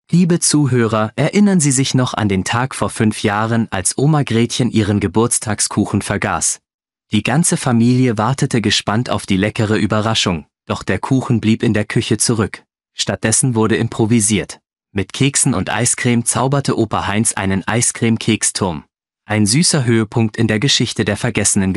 Liebe Zuhörer, erinnern Sie sich noch an den Tag vor 5 Jahren, als Oma Gretchen ihren Geburtstagskuchen vergaß? Die ganze Familie wartete gespannt auf die leckere Überraschung, doch der Kuchen blieb in der Küche zurück. Stattdessen wurde improvisiert. Mit Keksen und Eiscreme zauberte Opa Heinz einen Eiscreme-Keksturm. Ein süßer Höhepunkt in der Geschichte der vergessenen